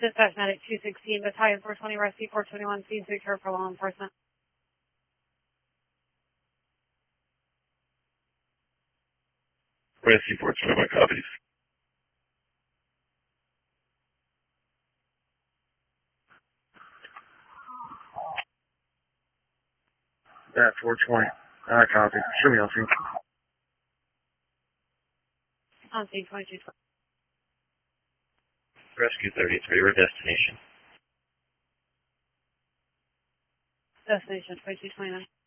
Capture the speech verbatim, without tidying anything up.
Dispatch Medic two sixteen, Battalion four twenty, Rescue four twenty-one, scene secure for law enforcement. Rescue four twenty-one copies. That four twenty. I copy. Show me on scene. On scene twenty-two twenty. Rescue thirty-three, we're destination. Destination twenty-two twenty-nine.